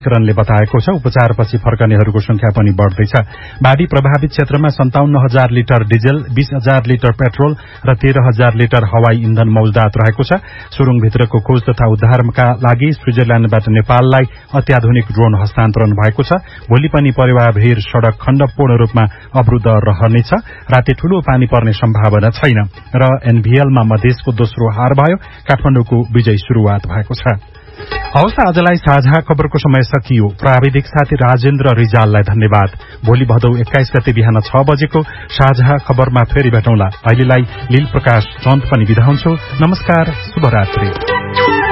प्राधिकरणले बताएको छ। उपचारपछि फर्कनेहरूको संख्या पनि बढ्दैछ। बाढ़ी प्रभावित क्षेत्रमा 57,000 लिटर डिजेल, 20,000 लिटर पेट्रोल र 13,000 लिटर हवाई इन्धन मौजूदात रहेको छ। सुरुङभित्रको खोज तथा उद्धारका लागि स्विजरल्याण्डबाट नेपाललाई अत्याधुनिक ड्रोन हस्तान्तरण भएको छ। भोलि पनि परिवारभीर सड़क खण्ड पूर्ण रूपमा अवरुद्ध रहनेछ। राति ठूलो पानी पर्ने सम्भावना छैन र एनभीएलमा मधेसको दोस्रो हार भयो। काठमाडौँको विजयी शुरूआत भएको छ। हवस्, आजलाई साझा खबरको समय सकियो। प्राविधिक साथी राजेन्द्र रिजाललाई धन्यवाद। भोलि भदौ 21 गते बिहान 6 बजेको साझा खबरमा फेरि भेटौँला। अहिलेलाई लील प्रकाश चन्द पनि बिदा हुन्छु। नमस्कार, शुभरात्रि।